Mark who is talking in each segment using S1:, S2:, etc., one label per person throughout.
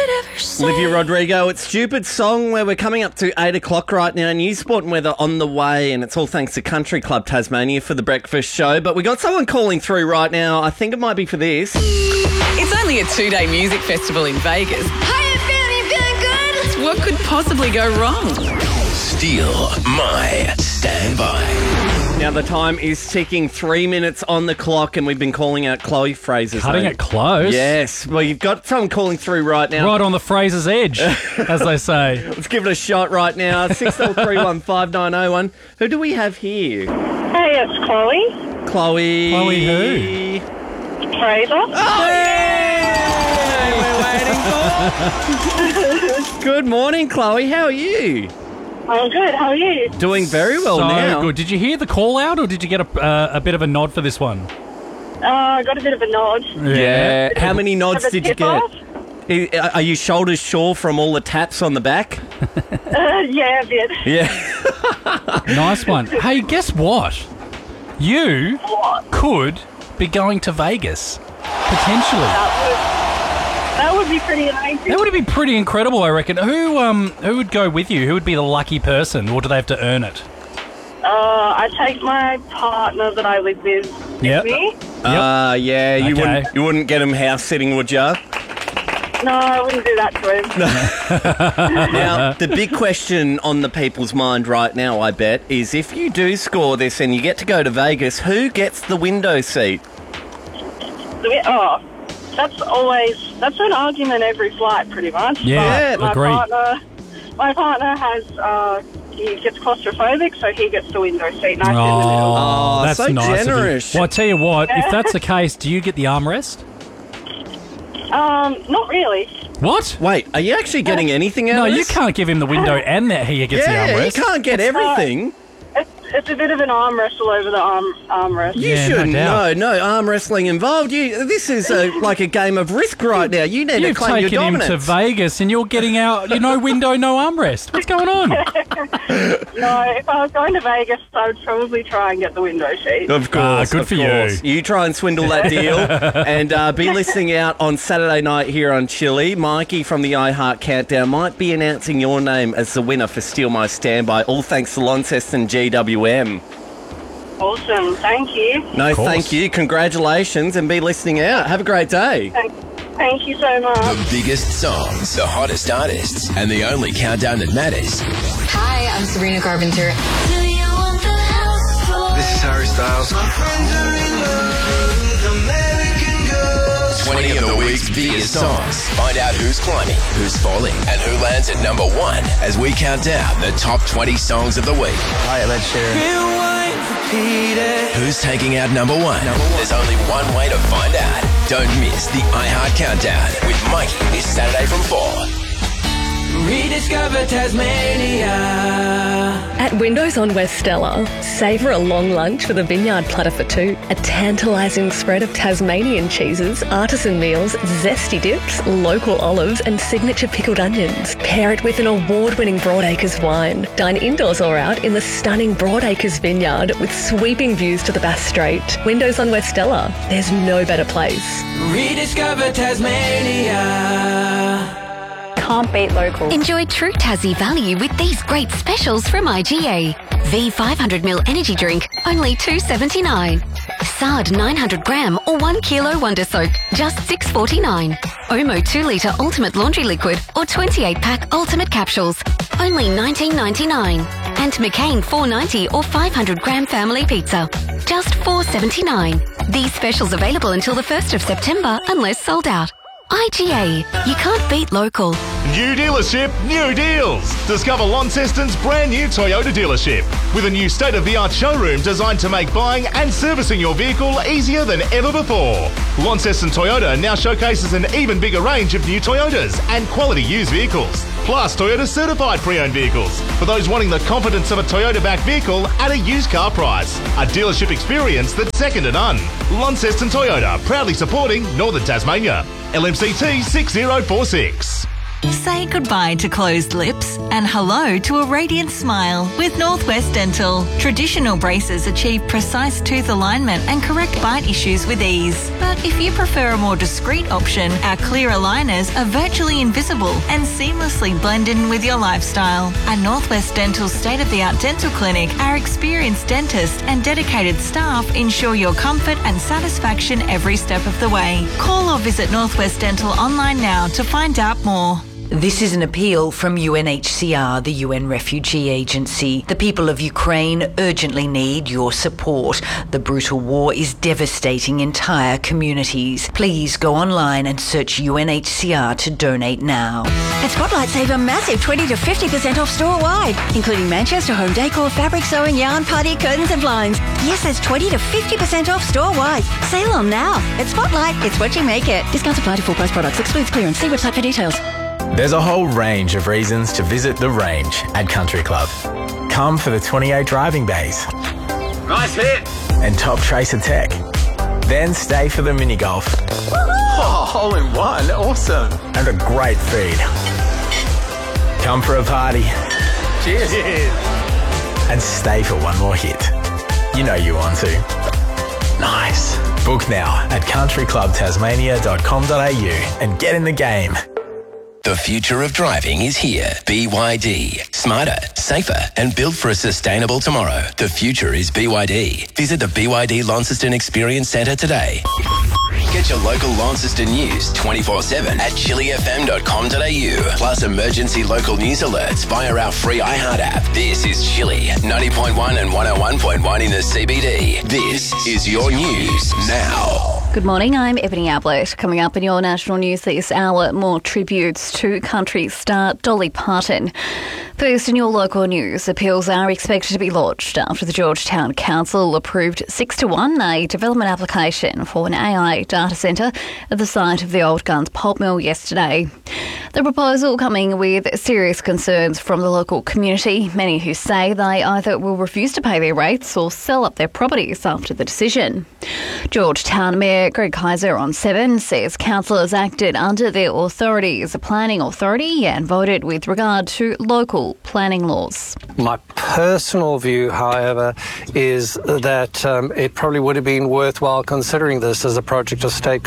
S1: Olivia Rodrigo, it's Stupid Song, where we're coming up to 8 o'clock right now. News, sport and weather on the way, and it's all thanks to Country Club Tasmania for the breakfast show. But we got someone calling through right now. I think it might be for this.
S2: It's only a 2-day music festival in Vegas.
S3: Hiya, Fanny, feeling good?
S2: What could possibly go wrong?
S4: Steal my standby.
S1: Now the time is ticking, 3 minutes on the clock, and we've been calling out Chloe Fraser's
S5: Cutting
S1: name.
S5: it close.
S1: Yes. Well, you've got someone calling through right now.
S5: Right on the Fraser's edge, as they say.
S1: Let's give it a shot right now. 633159001. Who do we have here?
S6: Hey, it's Chloe
S1: Chloe.
S5: Chloe who?
S6: Fraser.
S1: Oh, yeah! We're waiting for. Good morning, Chloe. How are you?
S6: I'm good. How are you?
S1: Doing very well
S5: So
S1: now.
S5: good. Did you hear the call out, or did you get a bit of a nod for this one?
S6: I got a bit of a nod.
S1: Yeah. How many nods
S6: Have a
S1: did you
S6: tip off?
S1: get? Are you shoulders sore from all the taps on the back?
S6: Yeah, a bit.
S1: Yeah.
S5: Nice one. Hey, guess what? You could be going to Vegas. Potentially.
S6: That would be pretty amazing.
S5: That would be pretty incredible, I reckon. Who would go with you? Who would be the lucky person, or do they have to earn it?
S6: I take my partner that I live with
S5: Yep.
S6: me.
S1: Yeah. You
S5: Okay.
S1: wouldn't get him house sitting, would ya?
S6: No, I wouldn't do that to him.
S1: Now, the big question on the people's mind right now, I bet, is if you do score this and you get to go to Vegas, who gets the window seat?
S6: That's an argument every flight, pretty much.
S5: Yeah,
S6: But
S5: agreed.
S6: my partner has, he gets claustrophobic, so he gets the window seat, and I sit in the middle.
S1: Oh,
S5: that's
S1: so
S5: nice of you.
S1: generous.
S5: Well, I tell you what, if that's the case, do you get the armrest?
S6: Not really.
S5: What?
S1: Wait, are you actually getting anything out
S5: No,
S1: of
S5: you
S1: this?
S5: can't give him the window and that he gets the
S1: Yeah, you
S5: armrest.
S1: can't get everything.
S6: It's a bit of an arm wrestle over the armrest.
S1: You
S5: Yeah, no
S1: shouldn't.
S5: doubt.
S1: No arm wrestling involved. This is like a game of Risk right now. You need to
S5: You've
S1: claim your
S5: taken him
S1: dominance.
S5: to Vegas and you're getting out, no window, no armrest. What's going on?
S6: No, if I was going to Vegas, I would probably try and get the window seat.
S1: Of course,
S5: good
S1: of
S5: for you.
S1: course. You try and swindle that deal and be listening out on Saturday night here on Chili. Mikey from the iHeart Countdown might be announcing your name as the winner for Steal My Standby, all thanks to Launceston GWM.
S6: Awesome, thank you.
S1: No,
S5: course.
S1: thank you. Congratulations and be listening out. Have a great day.
S6: Thank you so much.
S4: The biggest songs, the hottest artists, and the only countdown that matters.
S3: Hi, I'm Sabrina Carpenter. Do you want the house full?
S7: This is Harry Styles.
S4: 20 of the week's biggest songs. Find out who's climbing, who's falling, and who lands at number 1 as we count down the top 20 songs of the week.
S7: Hi, Ed Sheeran.
S4: Who's taking out number 1? There's only one way to find out. Don't miss the iHeart Countdown with Mikey this Saturday from 4.
S8: Rediscover Tasmania.
S9: At Windows on West Stella, savour a long lunch with a vineyard platter for two, a tantalising spread of Tasmanian cheeses, artisan meals, zesty dips, local olives and signature pickled onions. Pair it with an award-winning Broadacres wine. Dine indoors or out in the stunning Broadacres vineyard with sweeping views to the Bass Strait. Windows on West Stella, there's no better place.
S8: Rediscover Tasmania.
S9: Can't beat local.
S10: Enjoy true Tassie value with these great specials from IGA. V 500ml energy drink, only $2.79. Sard 900g or 1 kilo Wonder Soap, just $6.49. Omo 2-litre Ultimate Laundry Liquid or 28-pack Ultimate Capsules, only $19.99. And McCain 490 or 500g Family Pizza, just $4.79. These specials available until the 1st of September unless sold out. IGA, you can't beat local.
S11: New dealership, new deals. Discover Launceston's brand new Toyota dealership with a new state-of-the-art showroom designed to make buying and servicing your vehicle easier than ever before. Launceston Toyota now showcases an even bigger range of new Toyotas and quality used vehicles, plus Toyota certified pre-owned vehicles for those wanting the confidence of a Toyota-backed vehicle at a used car price. A dealership experience that's second to none. Launceston Toyota, proudly supporting Northern Tasmania. LMCT 6046.
S12: Say goodbye to closed lips and hello to a radiant smile with Northwest Dental. Traditional braces achieve precise tooth alignment and correct bite issues with ease. But if you prefer a more discreet option, our clear aligners are virtually invisible and seamlessly blend in with your lifestyle. At Northwest Dental's state-of-the-art dental clinic, our experienced dentists and dedicated staff ensure your comfort and satisfaction every step of the way. Call or visit Northwest Dental online now to find out more.
S13: This is an appeal from UNHCR, the UN Refugee Agency. The people of Ukraine urgently need your support. The brutal war is devastating entire communities. Please go online and search UNHCR to donate now.
S14: At Spotlight, save a massive 20 to 50% off store-wide, including Manchester home decor, fabric sewing, yarn, party, curtains and blinds. Yes, that's 20 to 50% off store-wide. Sale on now. At Spotlight, it's what you make it. Discounts apply to full price products. Excludes clearance. See website for details.
S15: There's a whole range of reasons to visit the range at Country Club. Come for the 28 driving bays.
S8: Nice hit.
S15: And top tracer tech. Then stay for the mini golf.
S8: Oh, hole in one. Awesome.
S15: And a great feed. Come for a party.
S8: Cheers.
S15: And stay for one more hit. You know you want to. Nice. Book now at countryclubtasmania.com.au and get in the game.
S4: The future of driving is here. BYD. Smarter, safer, and built for a sustainable tomorrow. The future is BYD. Visit the BYD Launceston Experience Centre today. Get your local Launceston news 24/7 at chillyfm.com.au. Plus emergency local news alerts via our free iHeart app. This is Chilly, 90.1 and 101.1 in the CBD. This is your news now.
S9: Good morning, I'm Ebony Ablett. Coming up in your national news this hour, more tributes to country star Dolly Parton. First, in your local news, appeals are expected to be lodged after the Georgetown Council approved 6-1 a development application for an AI data centre at the site of the Old Guns pulp mill yesterday. The proposal coming with serious concerns from the local community, many who say they either will refuse to pay their rates or sell up their properties after the decision. Georgetown Mayor Greg Kaiser on 7 says councillors acted under their authority as a planning authority and voted with regard to local planning laws.
S16: My personal view, however, is that it probably would have been worthwhile considering this as a project of state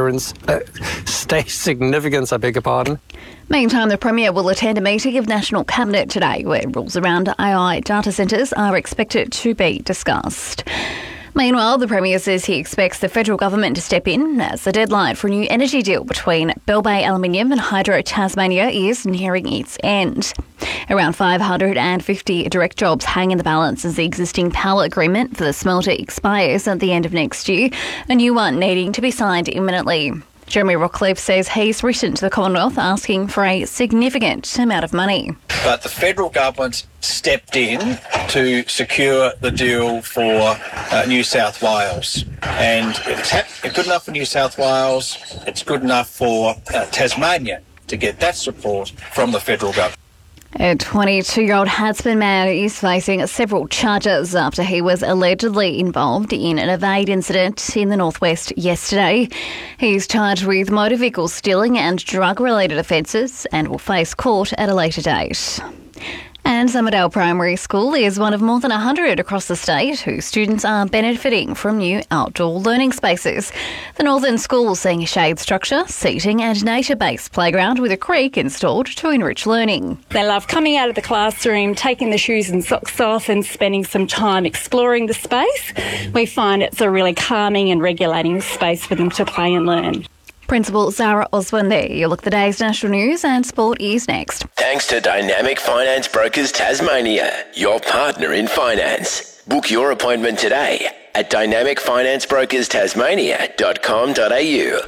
S16: significance, I beg your pardon.
S9: Meantime, the Premier will attend a meeting of National Cabinet today where rules around AI data centres are expected to be discussed. Meanwhile, the Premier says he expects the federal government to step in as the deadline for a new energy deal between Bell Bay Aluminium and Hydro Tasmania is nearing its end. Around 550 direct jobs hang in the balance as the existing power agreement for the smelter expires at the end of next year, a new one needing to be signed imminently. Jeremy Rockcliffe says he's written to the Commonwealth asking for a significant amount of money.
S17: But the federal government stepped in to secure the deal for New South Wales. And it's good enough for New South Wales, it's good enough for Tasmania to get that support from the federal government.
S9: A 22-year-old Hadspen man is facing several charges after he was allegedly involved in an evade incident in the northwest yesterday. He's charged with motor vehicle stealing and drug-related offences and will face court at a later date. And Summerdale Primary School is one of more than 100 across the state whose students are benefiting from new outdoor learning spaces. The Northern School seeing a shade structure, seating and nature-based playground with a creek installed to enrich learning.
S18: They love coming out of the classroom, taking the shoes and socks off and spending some time exploring the space. We find it's a really calming and regulating space for them to play and learn.
S9: Principal Zara Osborne there. You look at the day's national news and sport is next.
S4: Thanks to Dynamic Finance Brokers Tasmania, your partner in finance. Book your appointment today at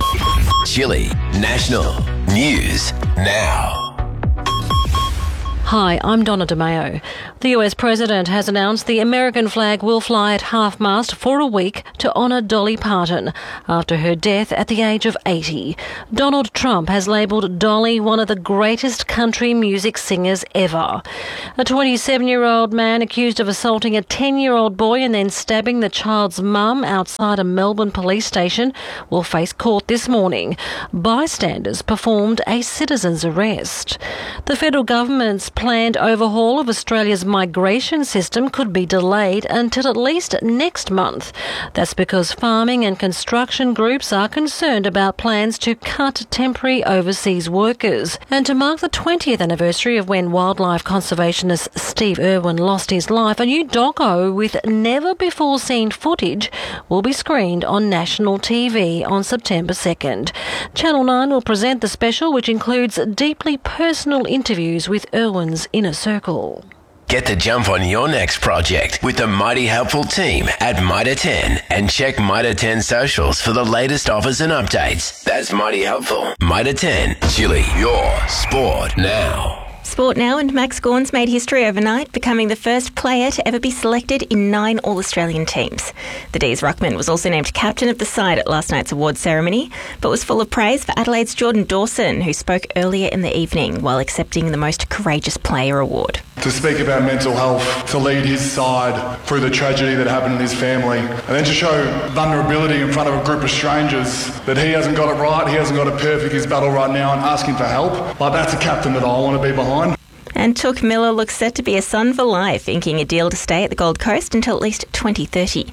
S4: dynamicfinanceBrokersTasmania.com.au. Chilly National News Now.
S19: Hi, I'm Donna DeMayo. The US President has announced the American flag will fly at half-mast for a week to honour Dolly Parton after her death at the age of 80. Donald Trump has labelled Dolly one of the greatest country music singers ever. A 27-year-old man accused of assaulting a 10-year-old boy and then stabbing the child's mum outside a Melbourne police station will face court this morning. Bystanders performed a citizen's arrest. The federal government's planned overhaul of Australia's migration system could be delayed until at least next month. That's because farming and construction groups are concerned about plans to cut temporary overseas workers. And to mark the 20th anniversary of when wildlife conservationist Steve Irwin lost his life, a new doco with never-before-seen footage will be screened on national TV on September 2nd. Channel 9 will present the special, which includes deeply personal interviews with Irwin's inner circle.
S4: Get the jump on your next project with the Mighty Helpful team at Mitre 10 and check Mitre 10 socials for the latest offers and updates. That's Mighty Helpful. Mitre 10, Chile, your sport now.
S20: Sport now, and Max Gawn's made history overnight, becoming the first player to ever be selected in 9 All-Australian teams. The D's ruckman was also named captain of the side at last night's awards ceremony, but was full of praise for Adelaide's Jordan Dawson, who spoke earlier in the evening while accepting the Most Courageous Player award.
S21: To speak about mental health, to lead his side through the tragedy that happened in his family, and then to show vulnerability in front of a group of strangers, that he hasn't got it right, he hasn't got it perfect, his battle right now, and asking for help. Like, that's a captain that I want to be behind.
S20: And Took Miller looks set to be a Sun for life, inking a deal to stay at the Gold Coast until at least 2030.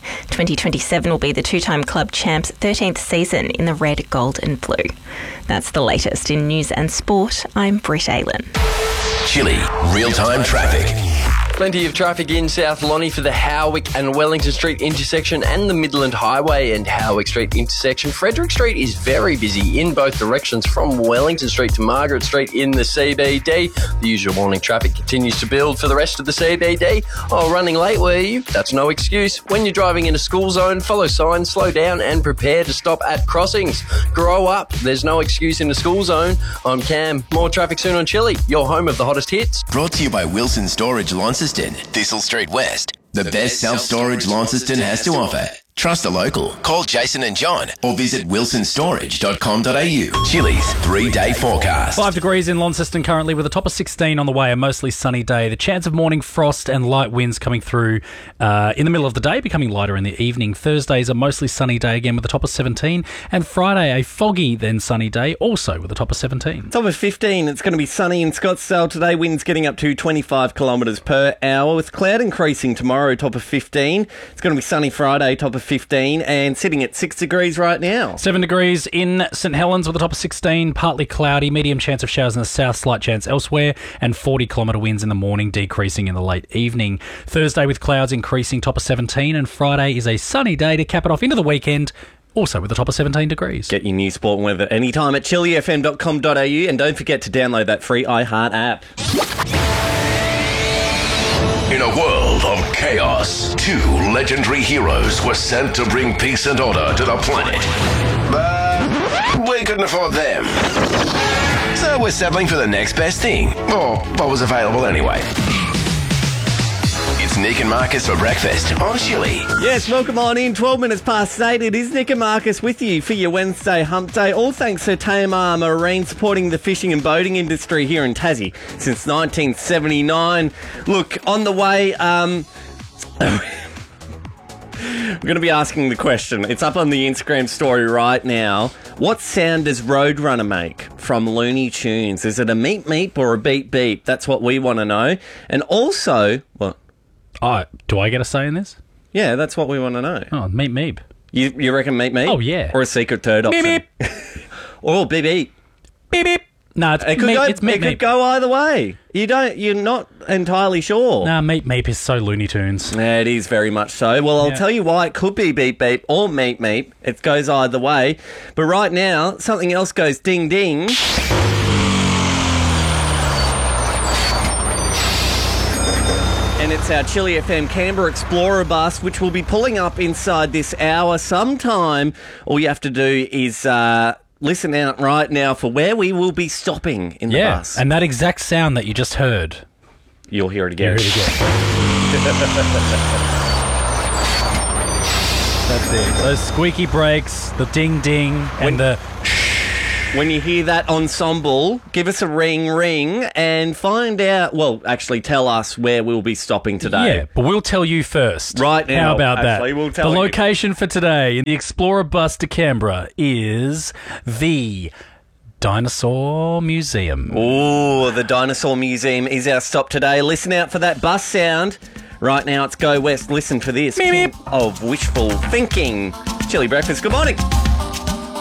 S20: 2027 will be the two-time club champ's 13th season in the red, gold and blue. That's the latest in news and sport. I'm Britt Aylen.
S4: Chile, real-time traffic.
S22: Plenty of traffic in South Lonnie for the Howick and Wellington Street intersection and the Midland Highway and Howick Street intersection. Frederick Street is very busy in both directions from Wellington Street to Margaret Street in the CBD. The usual morning traffic continues to build for the rest of the CBD. Oh, running late, were you? That's no excuse. When you're driving in a school zone, follow signs, slow down and prepare to stop at crossings. Grow up. There's no excuse in the school zone. I'm Cam. More traffic soon on Chile, your home of the hottest hits.
S4: Brought to you by Wilson Storage Launceston, Thistle Street West. The best self-storage Launceston has to offer. Trust a local. Call Jason and John or visit wilsonstorage.com.au. Chile's 3-day forecast.
S5: 5 degrees in Launceston currently with a top of 16 on the way, a mostly sunny day. The chance of morning frost and light winds coming through in the middle of the day, becoming lighter in the evening. Thursday's a mostly sunny day again with a top of 17. And Friday, a foggy then sunny day, also with a top of 17.
S1: Top of 15. It's going to be sunny in Scottsdale today. Winds getting up to 25 kilometres per hour with cloud increasing tomorrow, top of 15. It's going to be sunny Friday, top of 15, and sitting at 6 degrees right now.
S5: 7 degrees in St Helens with a top of 16, partly cloudy, medium chance of showers in the south, slight chance elsewhere, and 40-kilometre winds in the morning, decreasing in the late evening. Thursday with clouds increasing, top of 17, and Friday is a sunny day to cap it off into the weekend, also with a top of 17 degrees.
S1: Get your news, sport and weather anytime at chillyfm.com.au, and don't forget to download that free iHeart app.
S4: In a world of chaos, 2 legendary heroes were sent to bring peace and order to the planet. But we couldn't afford them. So we're settling for the next best thing, or what was available anyway. It's Nick and Marcus for breakfast on Chile.
S1: Yes, welcome on in. 12 minutes past 8. It is Nick and Marcus with you for your Wednesday hump day. All thanks to Tamar Marine, supporting the fishing and boating industry here in Tassie since 1979. Look, on the way, we're going to be asking the question. It's up on the Instagram story right now. What sound does Roadrunner make from Looney Tunes? Is it a meep meep or a beep beep? That's what we want to know. And also, what?
S5: Oh, do I get a say in this?
S1: Yeah, that's what we want to know.
S5: Oh, meep meep.
S1: You reckon meep meep?
S5: Oh, yeah.
S1: Or a secret third option?
S5: Beep beep.
S1: Or beep beep.
S5: Beep beep. No, it's
S1: it could
S5: meep,
S1: go,
S5: it's meep
S1: it
S5: meep.
S1: could go either way. You're not entirely sure.
S5: Nah, meep meep is so Looney Tunes.
S1: Yeah, it is very much so. Well, I'll tell you why it could be beep beep or meep meep. It goes either way. But right now, something else goes ding ding. And it's our Chili FM Canberra Explorer bus, which will be pulling up inside this hour sometime. All you have to do is listen out right now for where we will be stopping in the bus.
S5: And that exact sound that you just heard
S1: You'll hear it again.
S5: That's it. Those squeaky brakes, the ding ding, and the...
S1: When you hear that ensemble, give us a ring, and find out... Well, actually, tell us where we'll be stopping today.
S5: Yeah, but we'll tell you first.
S1: Right now.
S5: How about
S1: actually,
S5: that?
S1: We'll tell
S5: the
S1: you.
S5: location for today in the Explorer bus to Canberra is the Dinosaur Museum.
S1: Oh, the Dinosaur Museum is our stop today. Listen out for that bus sound. Right now, it's Go West. Listen for this.
S5: Meep, meep.
S1: Of wishful thinking. Chili breakfast. Good morning.